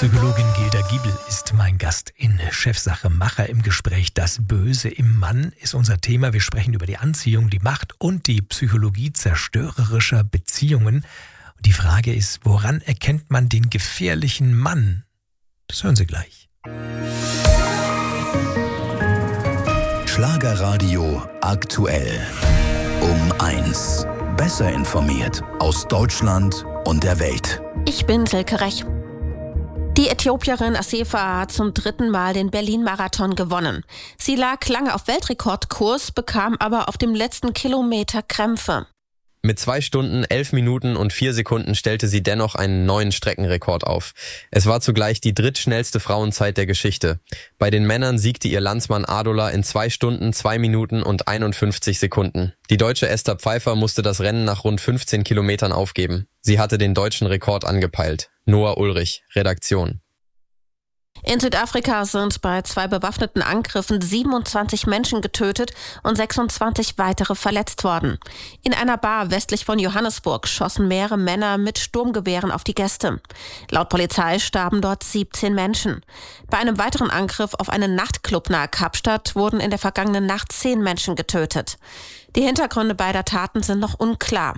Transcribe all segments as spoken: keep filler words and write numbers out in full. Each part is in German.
Psychologin Gilda Giebel ist mein Gast in Chefsache Macher im Gespräch. Das Böse im Mann ist unser Thema. Wir sprechen über die Anziehung, die Macht und die Psychologie zerstörerischer Beziehungen. Und die Frage ist, woran erkennt man den gefährlichen Mann? Das hören Sie gleich. Schlagerradio aktuell. Um eins. Besser informiert aus Deutschland und der Welt. Ich bin Silke Rech. Die Äthiopierin Assefa hat zum dritten Mal den Berlin-Marathon gewonnen. Sie lag lange auf Weltrekordkurs, bekam aber auf dem letzten Kilometer Krämpfe. Mit zwei Stunden, elf Minuten und vier Sekunden stellte sie dennoch einen neuen Streckenrekord auf. Es war zugleich die drittschnellste Frauenzeit der Geschichte. Bei den Männern siegte ihr Landsmann Adola in zwei Stunden, zwei Minuten und einundfünfzig Sekunden. Die deutsche Esther Pfeiffer musste das Rennen nach rund fünfzehn Kilometern aufgeben. Sie hatte den deutschen Rekord angepeilt. Noah Ulrich, Redaktion. In Südafrika sind bei zwei bewaffneten Angriffen siebenundzwanzig Menschen getötet und sechsundzwanzig weitere verletzt worden. In einer Bar westlich von Johannesburg schossen mehrere Männer mit Sturmgewehren auf die Gäste. Laut Polizei starben dort siebzehn Menschen. Bei einem weiteren Angriff auf einen Nachtclub nahe Kapstadt wurden in der vergangenen Nacht zehn Menschen getötet. Die Hintergründe beider Taten sind noch unklar.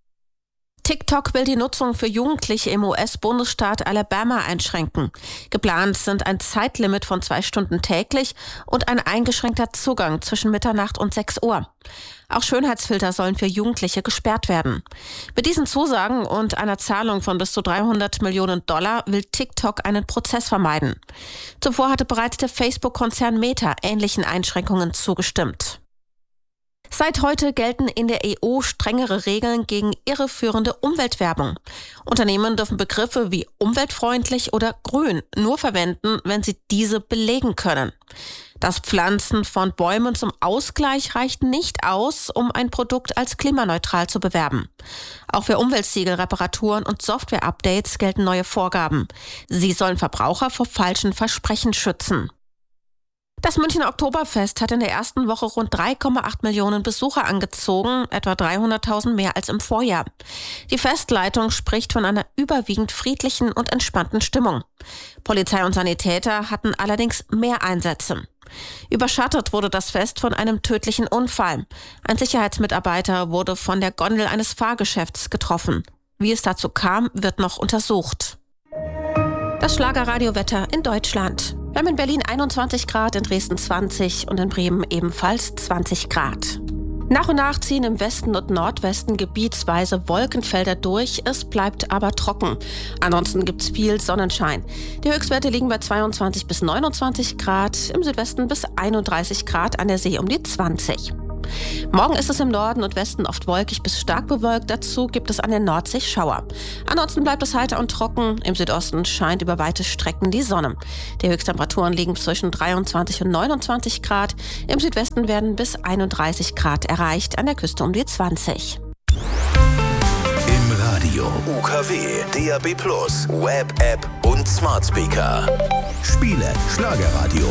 TikTok will die Nutzung für Jugendliche im U S-Bundesstaat Alabama einschränken. Geplant sind ein Zeitlimit von zwei Stunden täglich und ein eingeschränkter Zugang zwischen Mitternacht und sechs Uhr. Auch Schönheitsfilter sollen für Jugendliche gesperrt werden. Mit diesen Zusagen und einer Zahlung von bis zu dreihundert Millionen Dollar will TikTok einen Prozess vermeiden. Zuvor hatte bereits der Facebook-Konzern Meta ähnlichen Einschränkungen zugestimmt. Seit heute gelten in der E U strengere Regeln gegen irreführende Umweltwerbung. Unternehmen dürfen Begriffe wie umweltfreundlich oder grün nur verwenden, wenn sie diese belegen können. Das Pflanzen von Bäumen zum Ausgleich reicht nicht aus, um ein Produkt als klimaneutral zu bewerben. Auch für Umweltsiegel, Reparaturen und Software-Updates gelten neue Vorgaben. Sie sollen Verbraucher vor falschen Versprechen schützen. Das Münchner Oktoberfest hat in der ersten Woche rund drei Komma acht Millionen Besucher angezogen, etwa dreihunderttausend mehr als im Vorjahr. Die Festleitung spricht von einer überwiegend friedlichen und entspannten Stimmung. Polizei und Sanitäter hatten allerdings mehr Einsätze. Überschattet wurde das Fest von einem tödlichen Unfall. Ein Sicherheitsmitarbeiter wurde von der Gondel eines Fahrgeschäfts getroffen. Wie es dazu kam, wird noch untersucht. Das Schlagerradiowetter in Deutschland. Wir haben in Berlin einundzwanzig Grad, in Dresden zwanzig und in Bremen ebenfalls zwanzig Grad. Nach und nach ziehen im Westen und Nordwesten gebietsweise Wolkenfelder durch, es bleibt aber trocken. Ansonsten gibt's viel Sonnenschein. Die Höchstwerte liegen bei zweiundzwanzig bis neunundzwanzig Grad, im Südwesten bis einunddreißig Grad, an der See um die zwanzig. Morgen ist es im Norden und Westen oft wolkig bis stark bewölkt. Dazu gibt es an der Nordsee Schauer. Ansonsten bleibt es heiter und trocken. Im Südosten scheint über weite Strecken die Sonne. Die Höchsttemperaturen liegen zwischen dreiundzwanzig und neunundzwanzig Grad. Im Südwesten werden bis einunddreißig Grad erreicht, an der Küste um die zwanzig. Im Radio U K W, D A B plus, Web-App und Smart Speaker. Spiele Schlagerradio.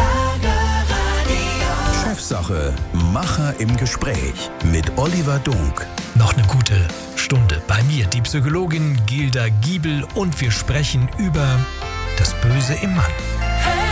Chefsache Macher im Gespräch mit Oliver Dunk. Noch eine gute Stunde bei mir, die Psychologin Gilda Giebel, und wir sprechen über das Böse im Mann.